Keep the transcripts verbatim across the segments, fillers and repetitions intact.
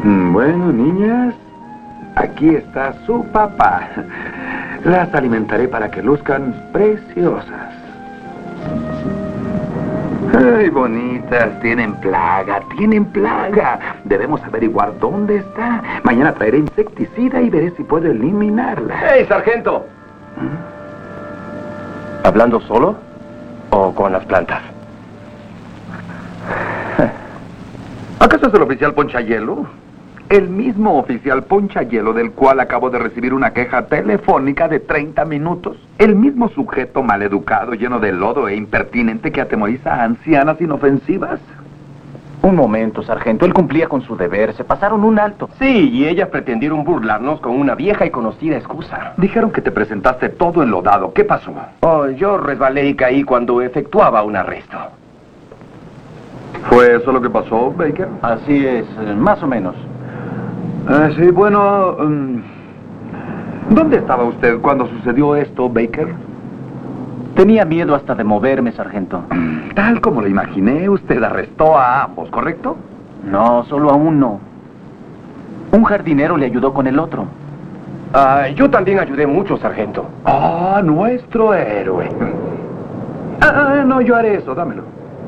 Bueno, niñas, aquí está su papá. Las alimentaré para que luzcan preciosas. Ay, bonitas, tienen plaga, tienen plaga. Debemos averiguar dónde está. Mañana traeré insecticida y veré si puedo eliminarla. ¡Hey, sargento! ¿Mm? ¿Hablando solo o con las plantas? ¿Acaso es el oficial Ponchahielo? El mismo oficial Ponchahielo del cual acabo de recibir una queja telefónica de treinta minutos. El mismo sujeto maleducado, lleno de lodo e impertinente que atemoriza a ancianas inofensivas. Un momento, sargento. Él cumplía con su deber. Se pasaron un alto. Sí, y ellas pretendieron burlarnos con una vieja y conocida excusa. Dijeron que te presentaste todo enlodado. ¿Qué pasó? Oh, yo resbalé y caí cuando efectuaba un arresto. ¿Fue eso lo que pasó, Baker? Así es, más o menos. Ah, sí, bueno... Um, ¿dónde estaba usted cuando sucedió esto, Baker? Tenía miedo hasta de moverme, sargento. Tal como lo imaginé, usted arrestó a ambos, ¿correcto? No, solo a uno. Un jardinero le ayudó con el otro. Ah, yo también ayudé mucho, sargento. Ah, nuestro héroe. Ah, no, yo haré eso, dámelo.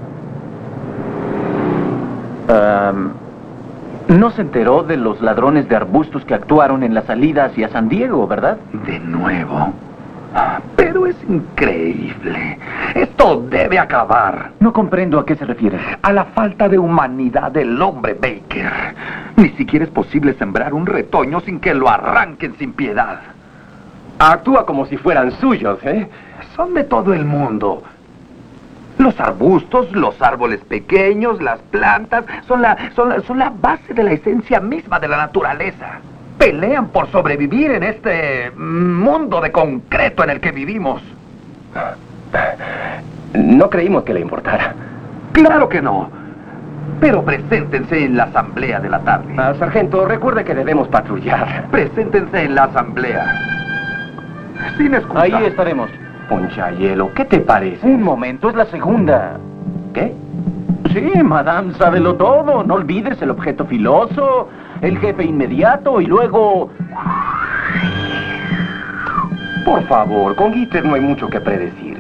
Um, no se enteró de los ladrones de arbustos que actuaron en la salida hacia San Diego, ¿verdad? De nuevo. Pero es increíble. Esto debe acabar. No comprendo a qué se refiere. A la falta de humanidad del hombre, Baker. Ni siquiera es posible sembrar un retoño sin que lo arranquen sin piedad. Actúa como si fueran suyos, ¿eh? Son de todo el mundo. Los arbustos, los árboles pequeños, las plantas, son la, son la, son la base de la esencia misma de la naturaleza. Pelean por sobrevivir en este mundo de concreto en el que vivimos. No creímos que le importara. Claro que no. Pero preséntense en la asamblea de la tarde. Ah, sargento, recuerde que debemos patrullar. Preséntense en la asamblea. Sin excusa. Ahí estaremos. Ponchahielo, ¿qué te parece? Un momento, es la segunda. ¿Qué? Sí, madame, sábelo todo. No olvides el objeto filoso, el jefe inmediato y luego... Por favor, con Gitter no hay mucho que predecir.